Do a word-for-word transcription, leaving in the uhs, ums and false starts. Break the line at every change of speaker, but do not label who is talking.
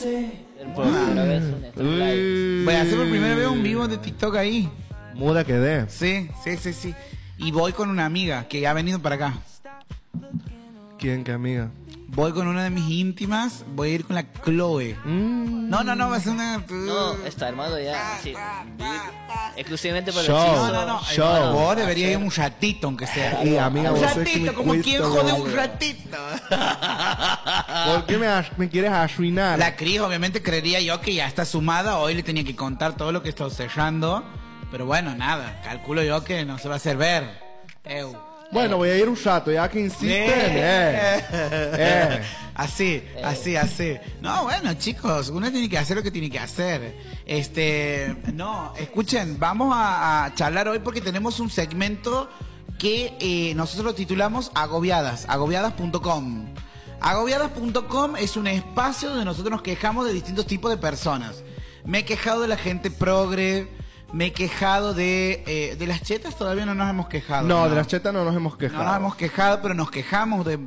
Por primera vez un esto live.
Voy a hacer por primera vez un vivo de TikTok ahí.
Muda quedé.
Sí, sí, sí, sí. Y voy con una amiga que ha venido para acá.
¿Quién, qué amiga?
Voy con una de mis íntimas, voy a ir con la Chloe.
Mm.
No, no, no, va a ser una...
No, está armado ya. Sí. Exclusivamente para
Show.
el hechizo.
No, no, no.
Show.
Hermano, vos deberías ir un ratito, aunque sea.
Y amiga,
Un
vos sos que
ratito,
me
como
cuesta,
quien jode
vos.
un ratito.
¿Por qué me, as- me quieres arruinar?
La Cris, obviamente, creería yo que ya está sumada. Hoy le tenía que contar todo lo que está sellando. Pero bueno, nada. Calculo yo que no se va a hacer ver. Eu.
Bueno, voy a ir un rato, ya que insisten. Eh. Eh.
Así, así, así. No, bueno, chicos, uno tiene que hacer lo que tiene que hacer. Este, no, escuchen, vamos a, a charlar hoy porque tenemos un segmento que eh, nosotros lo titulamos Agobiadas, agobiadas punto com. Agobiadas punto com es un espacio donde nosotros nos quejamos de distintos tipos de personas. Me he quejado de la gente progre, me he quejado de... Eh, de las chetas todavía no nos hemos quejado.
No, de las chetas no nos hemos quejado.
No nos hemos quejado, pero nos quejamos de,